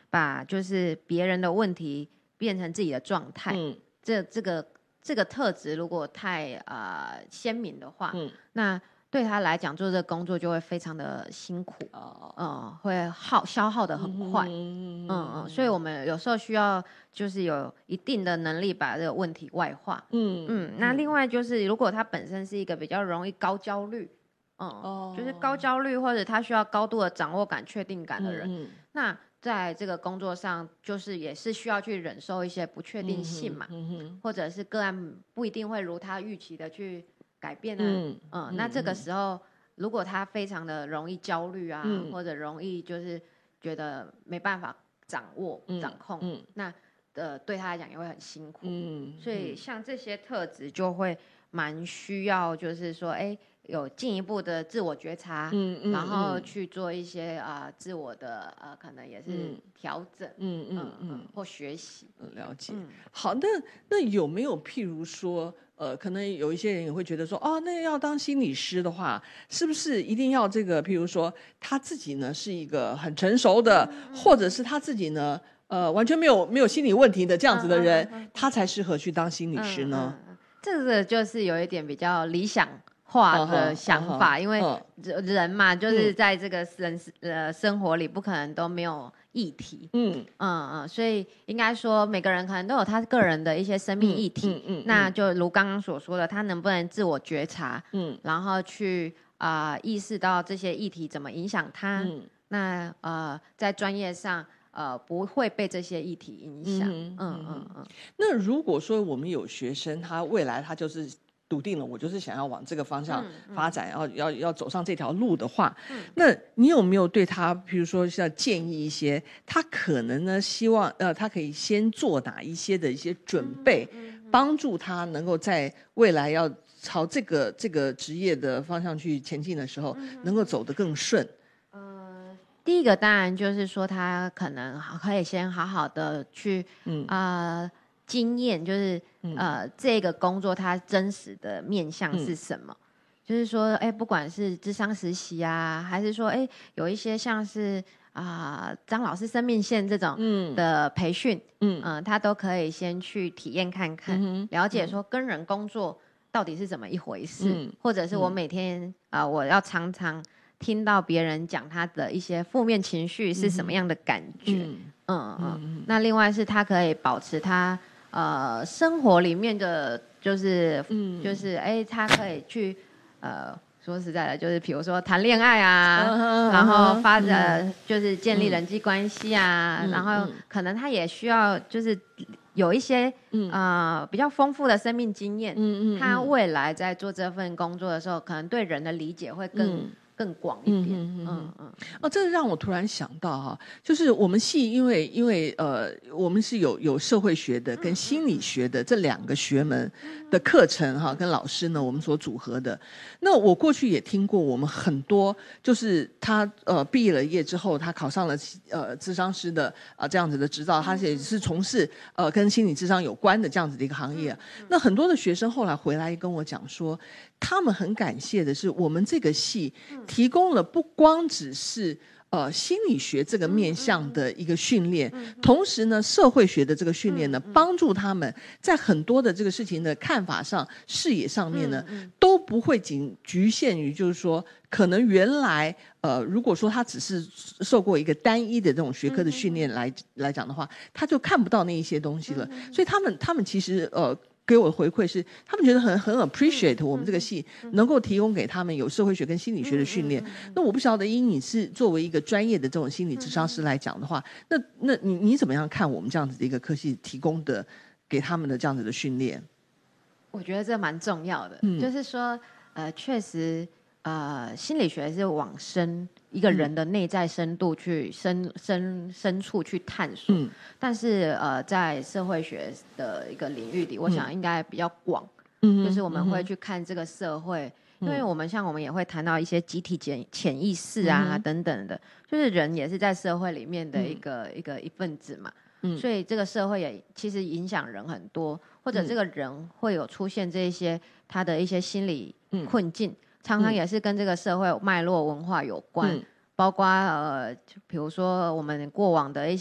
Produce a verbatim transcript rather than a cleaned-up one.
把就是别人的问题变成自己的状态，嗯，这这个这个特质如果太呃鲜明的话，嗯，那对他来讲做这个工作就会非常的辛苦，哦，嗯，会耗消耗的很快，嗯嗯嗯，所以我们有时候需要就是有一定的能力把这个问题外化，嗯嗯，那另外就是如果他本身是一个比较容易高焦虑，嗯，哦，就是高焦虑或者他需要高度的掌握感、确定感的人，嗯嗯，那在这个工作上，就是也是需要去忍受一些不确定性嘛，嗯嗯，或者是个案不一定会如他预期的去改变呢，嗯嗯，那这个时候如果他非常的容易焦虑啊，嗯，或者容易就是觉得没办法掌握、嗯、掌控，嗯，那呃对他来讲也会很辛苦，嗯，所以像这些特质就会蛮需要，就是说，哎。有进一步的自我觉察，嗯嗯，然后去做一些啊、呃、自我的呃可能也是调整，嗯嗯 嗯, 嗯或学习， 嗯，了解。嗯、好，那那有没有譬如说，呃，可能有一些人也会觉得说，哦，那要当心理师的话，是不是一定要这个？譬如说他自己呢是一个很成熟的，嗯嗯、或者是他自己呢，呃，完全没有没有心理问题的这样子的人，嗯嗯嗯嗯、他才适合去当心理师呢？ 嗯嗯、这个就是有一点比较理想化的想法， uh huh, uh huh, 因为人嘛，嗯、就是在这个人、嗯、呃生活里不可能都没有议题，嗯嗯嗯，所以应该说每个人可能都有他个人的一些生命议题，嗯嗯嗯、那就如刚刚所说的，他能不能自我觉察，嗯，然后去啊、呃、意识到这些议题怎么影响他，嗯，那呃在专业上呃不会被这些议题影响，嗯嗯 嗯, 嗯。那如果说我们有学生，他未来他就是笃定了，我就是想要往这个方向发展，嗯嗯、要要要走上这条路的话，嗯、那你有没有对他，比如说像建议一些，他可能呢希望呃，他可以先做哪一些的一些准备，嗯嗯嗯、帮助他能够在未来要朝这个这个职业的方向去前进的时候，嗯嗯、能够走得更顺。 呃，第一个当然就是说，他可能可以先好好的去，嗯啊。呃经验就是、嗯、呃，这个工作它真实的面向是什么？嗯、就是说，哎，不管是諮商实习啊，还是说，哎，有一些像是啊、呃、张老师生命线这种的培训，嗯、呃，他都可以先去体验看看，嗯、了解说跟人工作到底是怎么一回事，嗯、或者是我每天啊、呃，我要常常听到别人讲他的一些负面情绪是什么样的感觉，嗯嗯 嗯, 嗯，那另外是他可以保持他。呃，生活里面的就是，嗯，就是哎，他可以去，呃，说实在的，就是比如说谈恋爱啊，嗯、然后发展、嗯、就是建立人际关系啊，嗯、然后可能他也需要就是有一些、嗯、呃比较丰富的生命经验，嗯嗯，他未来在做这份工作的时候，可能对人的理解会更。嗯更广一点，嗯嗯嗯， 哦，这让我突然想到哈，就是我们系因为因为呃，我们是有有社会学的跟心理学的这两个学门的课程哈，跟老师呢我们所组合的。那我过去也听过，我们很多就是他呃毕业了业之后，他考上了呃諮商师的啊、呃、这样子的执照，他也是从事呃跟心理諮商有关的这样子的一个行业。那很多的学生后来回来跟我讲说，他们很感谢的是我们这个系。提供了不光只是呃心理学这个面向的一个训练，嗯嗯、同时呢，社会学的这个训练呢，嗯嗯、帮助他们在很多的这个事情的看法上、视野上面呢，嗯嗯、都不会仅局限于就是说，可能原来呃，如果说他只是受过一个单一的这种学科的训练来、嗯、来讲的话，他就看不到那一些东西了。嗯、所以他们他们其实呃。给我的回馈是，他们觉得很很 appreciate 我们这个系能够提供给他们有社会学跟心理学的训练。那我不晓得，因你是作为一个专业的这种心理咨商师来讲的话，那那你你怎么样看我们这样子的一个科系提供的给他们的这样子的训练？ 我觉得这蛮重要的，嗯、就是说，呃，确实，呃，心理学是往深一个人的内在深度去深深深处去探索，嗯、但是呃，在社会学的一个领域里，我想应该比较广，嗯、就是我们会去看这个社会，嗯、因为我们像我们也会谈到一些集体潜潜意识啊、嗯、等等的，就是人也是在社会里面的一个、嗯、一个一份子嘛。嗯、所以这个社会也其实影响人很多，或者这个人会有出现这些他的一些心理困境，嗯、常常也是跟这个社会脉络文化有关，嗯、包括呃，比如说我们过往的一些。